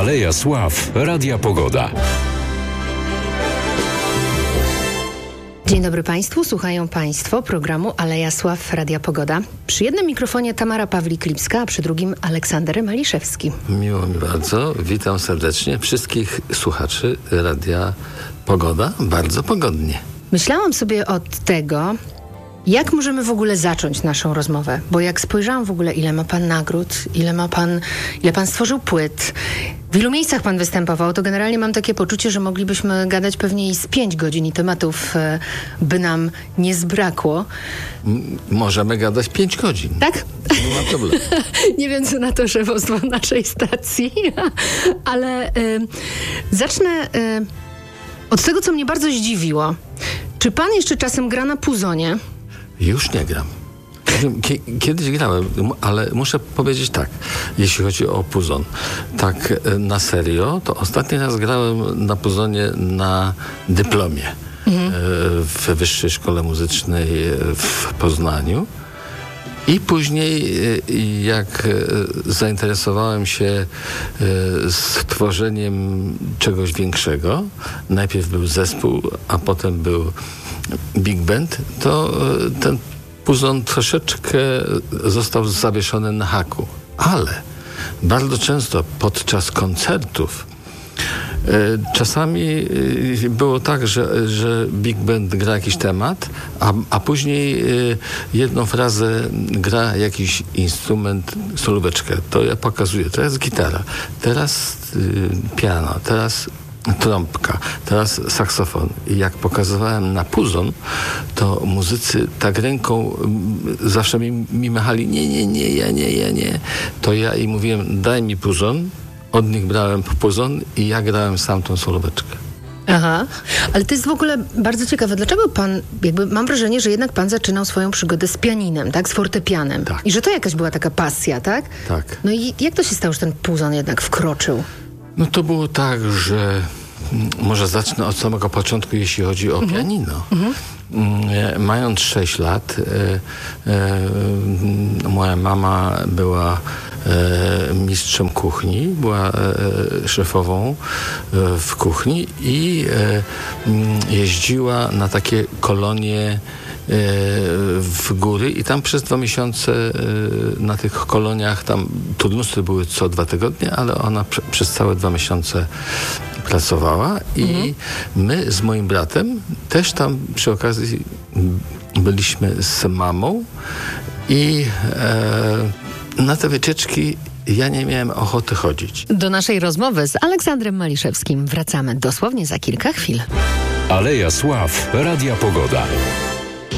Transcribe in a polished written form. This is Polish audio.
Aleja Sław Radia Pogoda. Dzień dobry Państwu, słuchają Państwo programu Aleja Sław Radia Pogoda. Przy jednym mikrofonie Tamara Pawlik-Lipska, a przy drugim Aleksander Maliszewski. Miło mi bardzo, witam serdecznie wszystkich słuchaczy Radia Pogoda, bardzo pogodnie. Myślałam sobie od tego, jak możemy w ogóle zacząć naszą rozmowę, bo jak spojrzałam w ogóle, ile ma Pan nagród, ile Pan stworzył płyt, w ilu miejscach Pan występował, to generalnie mam takie poczucie, że moglibyśmy gadać pewnie i z 5 godzin i tematów by nam nie zbrakło. Możemy gadać 5 godzin. Tak? Nie ma problemu. Nie wiem, co na to szefostwo naszej stacji, ale zacznę od tego, co mnie bardzo zdziwiło. Czy Pan jeszcze czasem gra na puzonie? Już nie gram. Kiedyś grałem, ale muszę powiedzieć tak, jeśli chodzi o puzon. Tak na serio, to ostatni raz grałem na puzonie na dyplomie w Wyższej Szkole Muzycznej w Poznaniu. I później, jak zainteresowałem się stworzeniem czegoś większego, najpierw był zespół, a potem był big band, to ten puzon troszeczkę został zawieszony na haku. Ale bardzo często podczas koncertów czasami było tak, że big band gra jakiś temat, a później jedną frazę gra jakiś instrument, solóweczkę. To ja pokazuję. Teraz gitara, teraz piano, teraz trąbka, teraz saksofon. I jak pokazywałem na puzon, to muzycy tak ręką zawsze mi machali, nie. To ja im mówiłem, daj mi puzon. Od nich brałem puzon i ja grałem sam tą solóweczkę. Aha, ale to jest w ogóle bardzo ciekawe. Dlaczego Pan, mam wrażenie, że jednak Pan zaczynał swoją przygodę z pianinem, tak? Z fortepianem. Tak. I że to jakaś była taka pasja, tak? Tak. No i jak to się stało, że ten puzon jednak wkroczył? No to było tak, że może zacznę od samego początku, jeśli chodzi o pianino. Mając 6 lat, moja mama była mistrzem kuchni, była szefową w kuchni i jeździła na takie kolonie w góry i tam przez 2 miesiące na tych koloniach, tam turnusy były co 2 tygodnie, ale ona przez całe 2 miesiące pracowała i my z moim bratem też tam przy okazji byliśmy z mamą i na te wycieczki ja nie miałem ochoty chodzić. Do naszej rozmowy z Aleksandrem Maliszewskim wracamy dosłownie za kilka chwil. Aleja Sław Radia Pogoda.